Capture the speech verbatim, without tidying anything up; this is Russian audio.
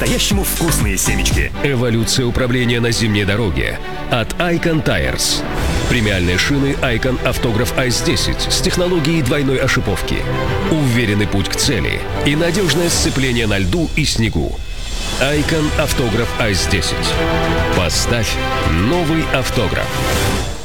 по-настоящему вкусные семечки. Эволюция управления на зимней дороге от Icon Tires. Премиальные шины Icon Автограф Айс десять с технологией двойной ошиповки. Уверенный путь к цели и надежное сцепление на льду и снегу. Icon Автограф Айс десять. Поставь новый автограф.